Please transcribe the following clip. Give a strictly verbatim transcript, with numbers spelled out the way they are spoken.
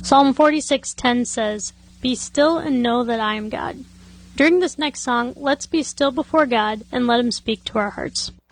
Psalm forty-six ten says, "Be still and know that I am God." During this next song, let's be still before God and let Him speak to our hearts.